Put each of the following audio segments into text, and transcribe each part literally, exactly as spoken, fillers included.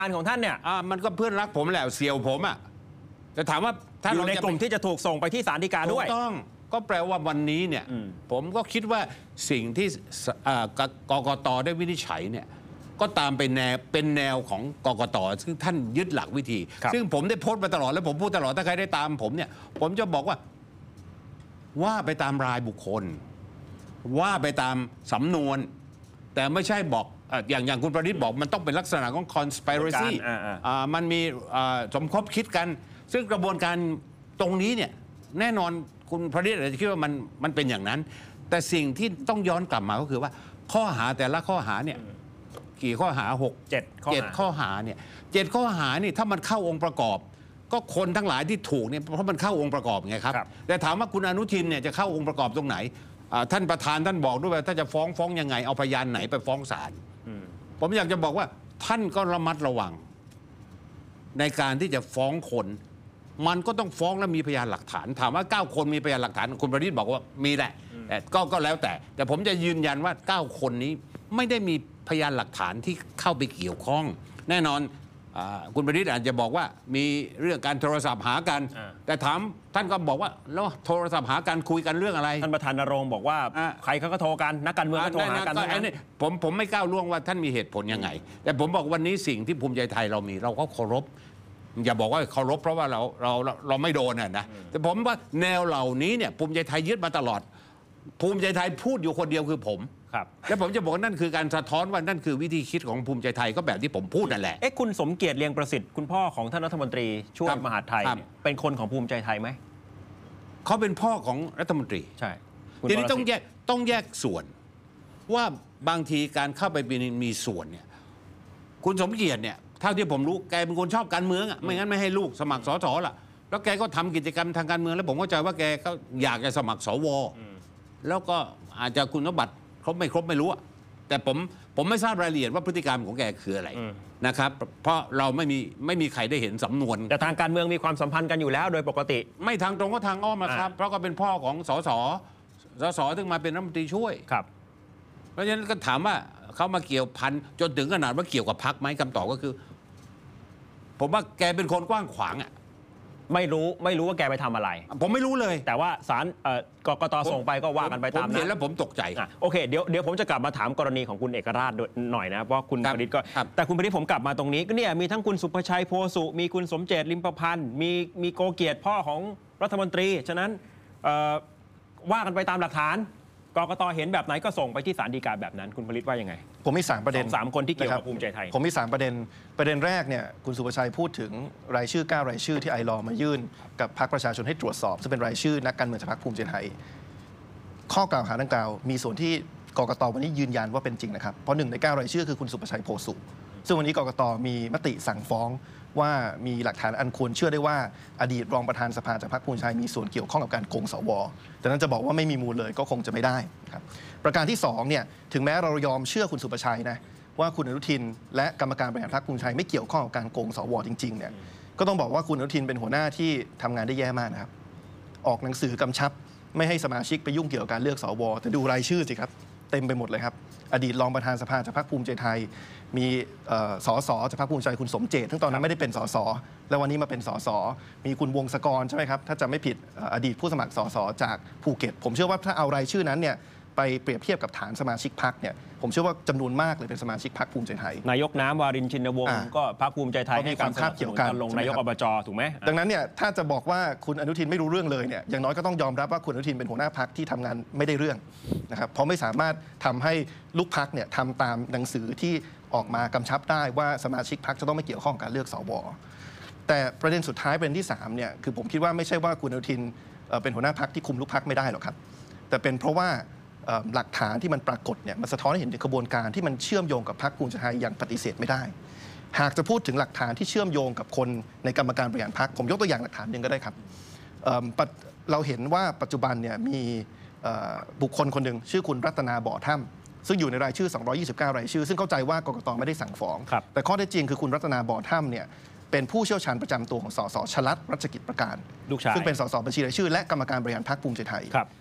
งานของท่านเนี่ยอ่ามันก็เพื่อนรักผมแหละเสี่ยวผมอ่ะจะถามว่าท่านอยู่ในกลุ่มที่จะถูกส่งไปที่ศาลฎีกาด้วยถูกต้องก็แปลว่าวันนี้เนี่ยผมก็คิดว่าสิ่งที่กกตได้วินิจฉัยเนี่ยก็ตามเป็นแนวเป็นแนวของกกตซึ่งท่านยึดหลักวิธีซึ่งผมได้โพสต์มาตลอดแล้วผมพูดตลอดถ้าใครได้ตามผมเนี่ยผมจะบอกว่าว่าไปตามรายบุคคลว่าไปตามสำนวนแต่ไม่ใช่บอกอย่างอย่างคุณประดิษฐ์บอกมันต้องเป็นลักษณะของ conspiracy มันมีสมคบคิดกันซึ่งกระบวนการตรงนี้เนี่ยแน่นอนคุณประดิษฐ์อาจจะคิดว่ามันมันเป็นอย่างนั้นแต่สิ่งที่ต้องย้อนกลับมาก็คือว่าข้อหาแต่ละข้อหาเนี่ยกี่ข้อหาหกเจ็ดเจ็ดข้อหาเนี่ยเจ็ดข้อหานี่ถ้ามันเข้าองค์ประกอบก็คนทั้งหลายที่ถูกเนี่ยเพราะมันเข้าองค์ประกอบไงครับแต่ถามว่าคุณอนุทินเนี่ยจะเข้าองค์ประกอบตรงไหนท่านประธานท่านบอกด้วยว่าถ้าจะฟ้องฟ้องยังไงเอาพยานไหนไปฟ้องศาลผมอยากจะบอกว่าท่านก็ระมัดระวังในการที่จะฟ้องคนมันก็ต้องฟ้องและมีพยานหลักฐานถามว่าเก้าคนมีพยานหลักฐานคุณประดิษฐ์บอกว่ามีแหละก็ก็แล้วแต่แต่ผมจะยืนยันว่าเก้าคนนี้ไม่ได้มีพยานหลักฐานที่เข้าไปเกี่ยวข้องแน่นอนคุณประดิษฐ์อาจจะบอกว่ามีเรื่องการโทรศัพท์หากันแต่ถามท่านก็บอกว่าแล้วโทรศัพท์หากันคุยกันเรื่องอะไรท่านประธานณรงค์บอกว่าใครเขาก็โทรกันนักการเมืองก็โทรหากันผมผมไม่ก้าวล่วงว่าท่านมีเหตุผลยังไงแต่ผมบอกวันนี้สิ่งที่ภูมิใจไทยเรามีเราก็เคารพอย่าบอกว่าเคารพเพราะว่าเราเราเราไม่โดนนะแต่ผมว่าแนวเหล่านี้เนี่ยภูมิใจไทยยึดมาตลอดภูมิใจไทยพูดอยู่คนเดียวคือผมแล้วผมจะบอกนั่นคือการสะท้อนว่านั่นคือวิธีคิดของภูมิใจไทยก็แบบที่ผมพูดนั่นแหละเอ๊ะคุณสมเกียรติเลียงประสิทธิ์คุณพ่อของท่านรัฐมนตรีช่วยมหาดไทยเป็นคนของภูมิใจไทยไหมเขาเป็นพ่อของรัฐมนตรีใช่ทีนี้ต้องแยกต้องแยกส่วนว่าบางทีการเข้าไปมีส่วนเนี่ยคุณสมเกียรติเนี่ยเท่าที่ผมรู้แกเป็นคนชอบการเมืองอ่ะไม่งั้นไม่ให้ลูกสมัครสสล่ะแล้วแกก็ทำกิจกรรมทางการเมืองแล้วผมเข้าใจว่าแกก็อยากจะสมัครสวแล้วก็อาจจะคุณสมบัติครบไม่ครบไม่รู้แต่ผมผมไม่ทราบรายละเอียดว่าพฤติกรรมของแกคืออะไรนะครับเพราะเราไม่มีไม่มีใครได้เห็นสำนวนแต่ทางการเมืองมีความสัมพันธ์กันอยู่แล้วโดยปกติไม่ทางตรงก็ทางอ้อมนะครับเพราะก็เป็นพ่อของสสสสถึงมาเป็นรัฐมนตรีช่วยครับเพราะฉะนั้นก็ถามว่าเขามาเกี่ยวพันจนถึงขนาดว่าเกี่ยวกับพรรคไหมคำตอบก็คือผมว่าแกเป็นคนกว้างขวางอ่ะไม่รู้ไม่รู้ว่าแกไปทำอะไรผมไม่รู้เลยแต่ว่าศาลกกตส่งไปก็ว่ากันไปตามนั้นผมเห็นแล้วผมตกใจโอเคเดี๋ยวเดี๋ยวผมจะกลับมาถามกรณีของคุณเอกราชหน่อยนะเพราะคุณประดิษฐ์ก็แต่คุณประดิษฐ์ผมกลับมาตรงนี้ก็เนี่ยมีทั้งคุณสุภชัยโพสุมีคุณสมเจตลิมประพันธ์มีมีโกเกียรติพ่อของรัฐมนตรีฉะนั้นว่ากันไปตามหลักฐานกกตเห็นแบบไหนก็ส่งไปที่ศาลฎีกาแบบนั้นคุณผลิตว่ายังไงผมมีสามประเด็นสามคนที่เกี่ยวกับภูมิใจไทยผมมีสามประเด็นประเด็นแรกเนี่ยคุณสุภชัยพูดถึงรายชื่อเก้ารายชื่อที่ไอรอมายื่นกับพรรคประชาชนให้ตรวจสอบซึ่งเป็นรายชื่อนักการเมืองจากพรรคภูมิใจไทยข้อกล่าวหาดังกล่าวมีส่วนที่กกตวันนี้ยืนยันว่าเป็นจริงนะครับเพราะหนึ่งในเก้ารายชื่อคือคุณสุภชัยโพสุซึ่งวันนี้กกตมีมติสั่งฟ้องว่ามีหลักฐานอันควรเชื่อได้ว่าอดีตรองประธานสภาจากพรรคภูมิใจไทยมีส่วนเกี่ยวข้องกับการโกงสวแต่นั้นจะบอกว่าไม่มีมูลเลยก็คงจะไม่ได้ครับประการที่สองเนี่ยถึงแม้เรายอมเชื่อคุณสุภชัยนะว่าคุณอนุทินและกรรมการบริหารพรรคภูมิใจไทยไม่เกี่ยวข้องกับการโกงสวจริงๆเนี่ยก็ต้องบอกว่าคุณอนุทินเป็นหัวหน้าที่ทำงานได้แย่มากนะครับออกหนังสือกำชับไม่ให้สมาชิกไปยุ่งเกี่ยวกับการเลือกสวแต่ดูรายชื่อสิครับเต็มไปหมดเลยครับอดีตรองประธานสภาจากพรรคภูมิใจไทยมีสสจากพรรคภูมิใจคุณสมเจตทั้งตอนนั้นไม่ได้เป็นสสแล้ววันนี้มาเป็นสสมีคุณวงศกรใช่ไหมครับถ้าจะไม่ผิดอดีตผู้สมัครสสจากภูเก็ตผมเชื่อว่าถ้าเอารายชื่อนั้นเนี่ยไปเปรียบเทียบกับฐานสมาชิกพรรคเนี่ยผมเชื่อว่าจำนวนมากเลยเป็นสมาชิกพรรคภูมิใจไทยนายกน้ำวารินชินวงศ์ก็พรรคภูมิใจไทยให้ความคาดเกี่ยวกันลงนายกอบจถูกไหมดังนั้นเนี่ยถ้าจะบอกว่าคุณอนุทินไม่รู้เรื่องเลยเนี่ยอย่างน้อยก็ต้องยอมรับว่าคุณอนุทินเป็นหัวหน้าพรรคที่ทำงานไม่ได้เรื่องนะครับเพราะไม่สามารถทำให้ลูกพรรคเนี่ยทำตามหนังสือที่ออกมากำชับได้ว่าสมาชิกพรรคจะต้องไม่เกี่ยวข้องกับการเลือกสวแต่ประเด็นสุดท้ายประเด็นที่สามเนี่ยคือผมคิดว่าไม่ใช่ว่าคุณอนุทินเป็นหัวหน้าพรรคที่คุมลูกพรรคไม่ได้หรอกครับแต่เป็นเพราะว่าหลักฐานที่มันปรากฏเนี่ยมันสะท้อนให้เห็นถึงกระบวนการที่มันเชื่อมโยงกับพรรคภูมิใจไทยอย่างปฏิเสธไม่ได้หากจะพูดถึงหลักฐานที่เชื่อมโยงกับคนในกรรมการบริหารพรรคผมยกตัวอย่างหลักฐานหนึ่งก็ได้ครับเราเห็นว่าปัจจุบันเนี่ยมีบุคคลคนหนึ่งชื่อคุณรัตนาบ่อถ้ำซึ่งอยู่ในรายชื่อสองร้อยยี่สิบเก้ารายชื่อซึ่งเข้าใจว่ากกตไม่ได้สั่งฟ้องแต่ข้อเท็จจริงคือคุณรัตนาบ่อถ้ำเนี่ยเป็นผู้เชี่ยวชาญประจำตัวของสสชลัดรัชกิจประการซึ่งเป็นสสบัญชีรายชื่อและกรรมการบริหารพรรคภูมิใจไทย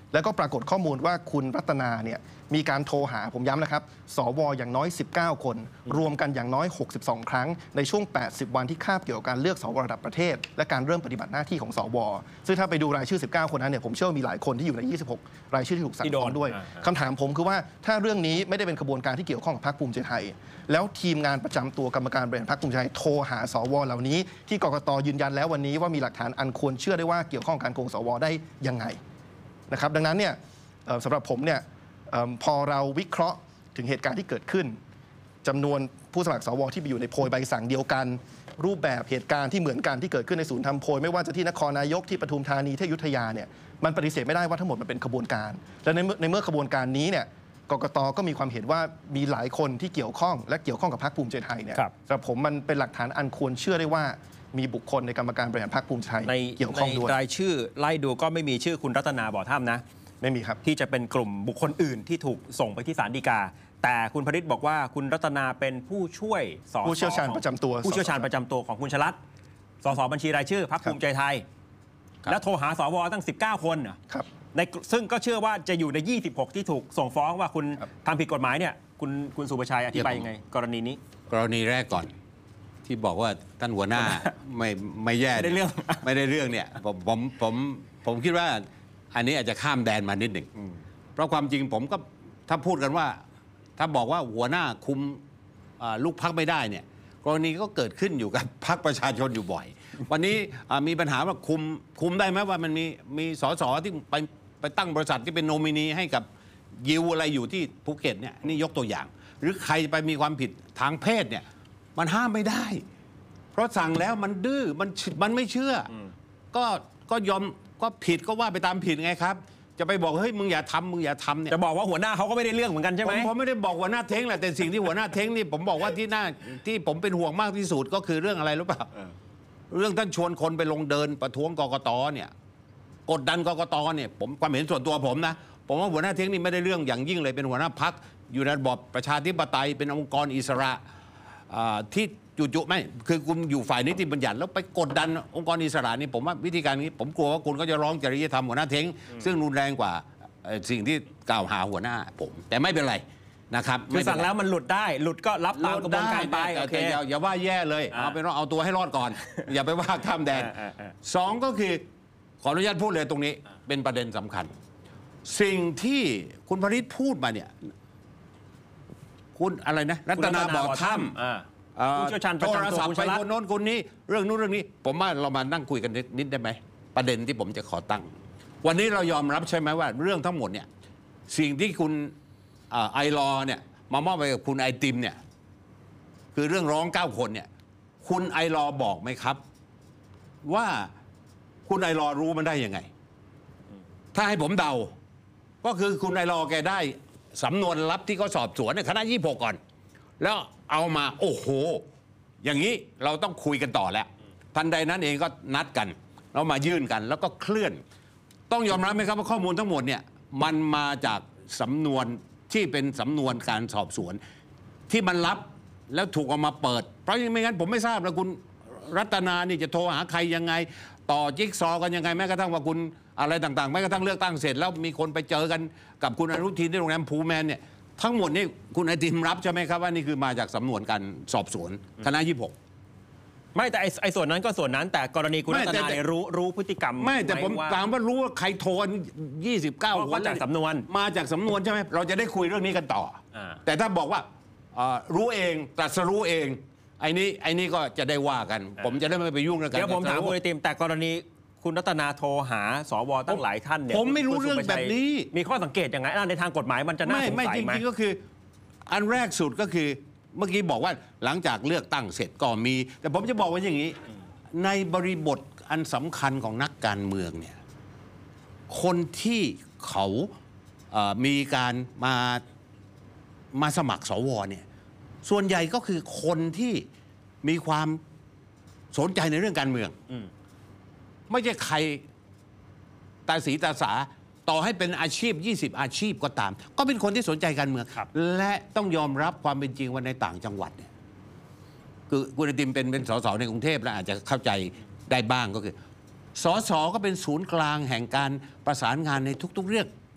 แล้วก็ปรากฏข้อมูลว่าคุณรัตนาเนี่ยมีการโทรหาผมย้ำนะครับสวอย่างน้อยสิบเก้าคนรวมกันอย่างน้อยหกสิบสองครั้งในช่วงแปดสิบวันที่คาบเกี่ยวกับการเลือกสวระดับประเทศและการเริ่มปฏิบัติหน้าที่ของสวซึ่งถ้าไปดูรายชื่อสิบเก้าคนนั้นเนี่ยผมเชื่อว่ามีหลายคนที่อยู่ในยี่สิบหกรายชื่อที่ถูกสั่งฟ้องด้วยคำถามผมคือว่าถ้าเรื่องนี้ไม่ได้เป็นขบวนการที่เกี่ยวข้องกับพรรคภูมิใจไทยแล้วทีมงานประจำตัวกรรมการบริหารพรรคภูมิใจไทยโทรหาสวเหล่านี้ที่กกตยืนยันแล้ววันนี้ว่ามีหลักฐานอันควรเชื่อได้ว่าเกี่ยวข้องกับการโกงสวได้ยังไงนะครับดังนั้นเนี่ยสำหรับผมเนี่ยพอเราวิเคราะห์ถึงเหตุการณ์ที่เกิดขึ้นจำนวนผู้สมัครสวที่ไปอยู่ในโพยใบสั่งเดียวกันรูปแบบเหตุการณ์ที่เหมือนกันที่เกิดขึ้นในศูนย์ทำโพยไม่ว่าจะที่นครนายกที่ปทุมธานีที่อยุธยาเนี่ยมันปฏิเสธไม่ได้ว่าทั้งหมดมันเป็นขบวนการและในเมื่อในเมื่อขบวนการนี้เนี่ยกกตก็มีความเห็นว่ามีหลายคนที่เกี่ยวข้องและเกี่ยวข้องกับพรรคภูมิใจไทยเนี่ยสำหรับผมมันเป็นหลักฐานอันควรเชื่อได้ว่ามีบุคคลในกรรมการบริหารพรรคภูมิใจไทยเกี่ยวข้องด้วยในรายชื่อไล่ดูก็ไม่มีชื่อคุณรัตนาบ่อถ้ำนะไม่มีครับที่จะเป็นกลุ่มบุคคลอื่นที่ถูกส่งไปที่ศาลฎีกาแต่คุณพฤทธิ์บอกว่าคุณรัตนาเป็นผู้ช่วยสสผู้เชี่ยวชาญประจำตัวผู้เชี่ยวชาญประจำตัวของคุณชลัดสสบัญชีรายชื่อพรรคภูมิใจไทยและโทรหาสวตั้งสิบเก้าคนครับในซึ่งก็เชื่อว่าจะอยู่ในยี่สิบหกที่ถูกส่งฟ้องว่าคุณทำผิดกฎหมายเนี่ยคุณคุณสุประชัยอธิบายยังไงกรณีนี้กรณีแรกก่อนที่บอกว่าท่านหัวหน้าไม่ไม่แย่ไม่ได้เรื่องไม่ได้เรื่องเนี่ยผมผมผมผมคิดว่าอันนี้อาจจะข้ามแดนมานิดหนึ่งเพราะความจริงผมก็ถ้าพูดกันว่าถ้าบอกว่าหัวหน้าคุมลูกพรรคไม่ได้เนี่ยกรณีก็เกิดขึ้นอยู่กับพรรคประชาชนอยู่บ่อยวันนี้มีปัญหาว่าคุมคุมได้ไหมว่ามันมีมีสสที่ไปไปตั้งบริษัทที่เป็นโนมินีให้กับยิวอะไรอยู่ที่ภูเก็ตเนี่ยนี่ยกตัวอย่างหรือใครไปมีความผิดทางเพศเนี่ยมันห้ามไม่ได้เพราะสั่งแล้วมันดื้อมันมันไม่เชื่อก็ก็ยอมก็ผิดก็ว่าไปตามผิดไงครับจะไปบอกเฮ้ยมึงอย่าทำมึงอย่าทำเนี่ยจะบอกว่าหัวหน้าเขาก็ไม่ได้เรื่องเหมือนกันใช่ไหมผมไม่ได้บอกหัวหน้าเท้งแหละแต่สิ่งที่หัวหน้าเท้งนี่ผมบอกว่าที่หน้าที่ผมเป็นห่วงมากที่สุดก็คือเรื่องอะไรรู้ป่ะเรื่องท่านชวนคนไปลงเดินประท้วงกกตเนี่ยกดดันกกตเนี่ยผมความเห็นส่วนตัวผมนะผมว่าหัวหน้าเท้งนี่ไม่ได้เรื่องอย่างยิ่งเลยเป็นหัวหน้าพรรคอยู่ในระบอบประชาธิปไตยเป็นองค์กรอิสระที่จุๆไม่คือคุณอยู่ฝ่ายนิติบัญญัติแล้วไปกดดันองค์กรอิสระนี่ผมว่าวิธีการนี้ผมกลัวว่าคุณก็จะร้องจริยธรรมหัวหน้าเท้งซึ่งรุนแรงกว่าสิ่งที่กล่าวหาหัวหน้าผมแต่ไม่เป็นไรนะครับคือสั่งแล้วมันหลุดได้หลุดก็รับตามกระบวนการไปโอเคอย่าว่าแย่เลยเอาเป็นว่าเอาตัวให้รอดก่อนอย่าไปว่าข้ามแดนสองก็คือขออนุญาตพูดเลยตรงนี้เป็นประเด็นสำคัญสิ่งที่คุณพฤทธิ์พูดมาเนี่ยคุณอะไรนะรัตนาบ่อถ้ำผู้เชี่ยวชาญประจำตัวคุณชลัดไปคนโน้นคนนี้เรื่องนู้นเรื่องนี้ผมว่าเรามานั่งคุยกันนิดได้ไหมประเด็นที่ผมจะขอตั้งวันนี้เรายอมรับใช่ไหมว่าเรื่องทั้งหมดเนี่ยสิ่งที่คุณไอรอเนี่ยมามอบไปกับคุณไอติมเนี่ยคือเรื่องร้องเก้าคนเนี่ยคุณไอรอบอกไหมครับว่าคุณไอรอรู้มันได้ยังไงถ้าให้ผมเดาก็คือคุณไอรอแกได้สำนวนลับที่เขาสอบสวนในคณะยี่สิบหกก่อนแล้วเอามาโอ้โหอย่างนี้เราต้องคุยกันต่อแล้วทันใดนั้นเองก็นัดกันแล้วมายื่นกันแล้วก็เคลื่อนต้องยอมรับไหมครับว่าข้อมูลทั้งหมดเนี่ยมันมาจากสำนวนที่เป็นสำนวนการสอบสวนที่มันลับแล้วถูกเอามาเปิดเพราะไม่งั้นผมไม่ทราบนะคุณรัตนานี่จะโทรหาใครยังไงต่อจิ๊กซอกันยังไงแม้กระทั่งว่าคุณอะไรต่างๆแม้กระทั่งเลือกตั้งเสร็จแล้วมีคนไปเจอกันกับคุณอนุทินที่โรงแรมพูแมนเนี่ยทั้งหมดนี่คุณไอติมรับใช่ไหมครับว่านี่คือมาจากสำนวนการสอบสวนคณะยี่สิบหกไม่แต่ไอ้ส่วนนั้นก็ส่วนนั้นแต่กรณีคุณรัตนาเนี่ยรู้รู้พฤติกรรมไม่แต่ผมถามว่ารู้ว่าใครโทรยี่สิบเก้าคนมาจากสำนวนมาจากสำนวนใช่ไหมเราจะได้คุยเรื่องนี้กันต่อแต่ถ้าบอกว่ารู้เองตรัสรู้เองไอ้นี้ไอ้นี้ก็จะได้ว่ากันผมจะได้ไม่ไปยุ่งกันเดี๋ยวผมถามคุณไอติมแต่กรณีคุณรัตนาโทรหาสวตั้งหลายท่านเนี่ยผมไม่รู้เรื่องแบบนี้มีข้อสังเกตยังไงในทางกฎหมายมันจะน่าสงสัยไหมไม่จริงๆก็คืออันแรกสุดก็คือเมื่อกี้บอกว่าหลังจากเลือกตั้งเสร็จก็มีแต่ผมจะบอกว่าอย่างนี้ในบริบทอันสำคัญของนักการเมืองเนี่ยคนที่เขามีการมามาสมัครสวเนี่ยส่วนใหญ่ก็คือคนที่มีความสนใจในเรื่องการเมืองไม่ใช่ใครตาสีตาสาต่อให้เป็นอาชีพยี่สิบอาชีพก็ตามก็เป็นคนที่สนใจการเมืองและต้องยอมรับความเป็นจริงว่าในต่างจังหวัดเนี่ยคือคุณไอติมเป็นเป็นสสในกรุงเทพแล้วอาจจะเข้าใจได้บ้างก็คือสสก็เป็นศูนย์กลางแห่งการประสานงานในทุกๆเรื่อง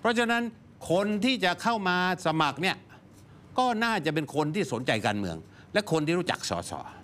เพราะฉะนั้นคนที่จะเข้ามาสมัครเนี่ยก็น่าจะเป็นคนที่สนใจการเมือง และคนที่รู้จักสส